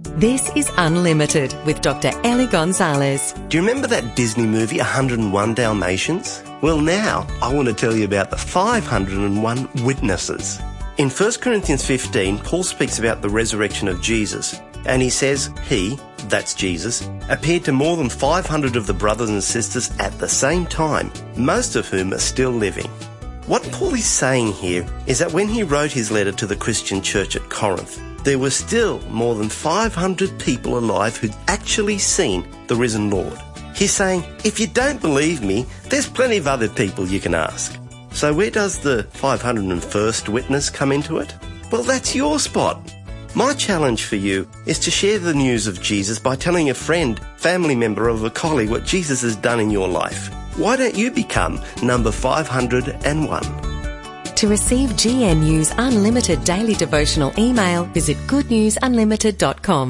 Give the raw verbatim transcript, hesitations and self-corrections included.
This is Unlimited with Doctor Ellie Gonzalez. Do you remember that Disney movie, one hundred and one Dalmatians? Well, now I want to tell you about the five hundred and one witnesses. In First Corinthians fifteen, Paul speaks about the resurrection of Jesus, and he says he, that's Jesus, appeared to more than five hundred of the brothers and sisters at the same time, most of whom are still living. What Paul is saying here is that when he wrote his letter to the Christian church at Corinth, there were still more than five hundred people alive who'd actually seen the risen Lord. He's saying, if you don't believe me, there's plenty of other people you can ask. So where does the five hundred and first witness come into it? Well, that's your spot. My challenge for you is to share the news of Jesus by telling a friend, family member, or a colleague what Jesus has done in your life. Why don't you become number five hundred and one? To receive G N U's Unlimited Daily Devotional email, visit good news unlimited dot com.